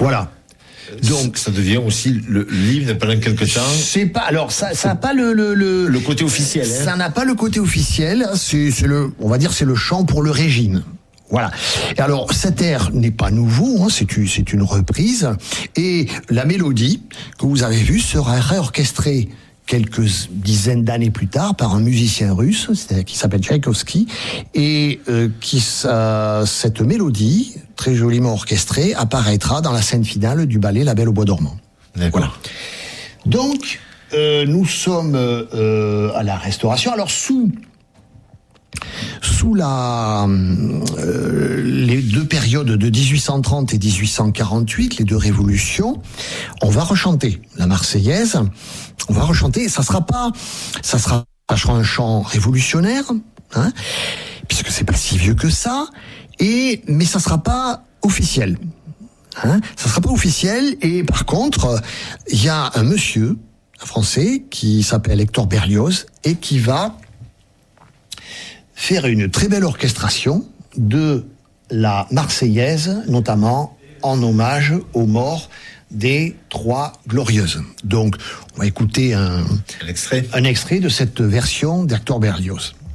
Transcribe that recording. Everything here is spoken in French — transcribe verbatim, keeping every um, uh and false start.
Voilà. Donc ça devient aussi le l'hymne pendant quelque temps. C'est pas alors ça ça n'a pas le le le, le côté officiel. Hein. Ça n'a pas le côté officiel. C'est c'est le on va dire c'est le chant pour le régime. Voilà. Et alors cet air n'est pas nouveau, hein, c'est une c'est une reprise et la mélodie que vous avez vue sera réorchestrée quelques dizaines d'années plus tard par un musicien russe, c'est-à-dire qui s'appelle Tchaïkovski, et euh, qui euh, cette mélodie très joliment orchestrée apparaîtra dans la scène finale du ballet La Belle au bois dormant. D'accord. Voilà. Donc euh, nous sommes euh, à la Restauration. Alors sous sous la euh, les deux périodes de dix-huit cent trente et dix-huit cent quarante-huit, les deux révolutions, on va rechanter la Marseillaise. On va rechanter. Ça sera pas, ça sera, ça sera un chant révolutionnaire, hein, puisque c'est pas si vieux que ça. Et mais ça sera pas officiel. Hein, ça sera pas officiel. Et par contre, il y a un monsieur, un Français, qui s'appelle Hector Berlioz et qui va faire une très belle orchestration de la Marseillaise, notamment en hommage aux morts des Trois Glorieuses. Donc, on va écouter un, un extrait, un extrait de cette version d'Hector Berlioz.